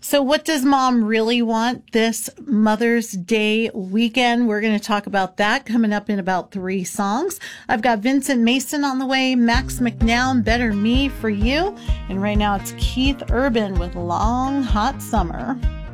So what does mom really want this Mother's Day weekend? We're going to talk about that coming up in about 3 songs. I've got Vincent Mason on the way, Max McNown, Better Me for You. And right now it's Keith Urban with Long Hot Summer.